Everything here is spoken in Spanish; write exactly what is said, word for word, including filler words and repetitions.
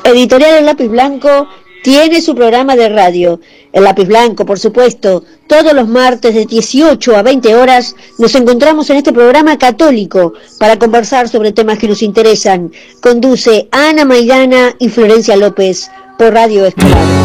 Editorial El Lápiz Blanco tiene su programa de radio. El Lápiz Blanco, por supuesto, todos los martes de dieciocho a veinte horas nos encontramos en este programa católico para conversar sobre temas que nos interesan. Conduce Ana Maidana y Florencia López por Radio Escolar.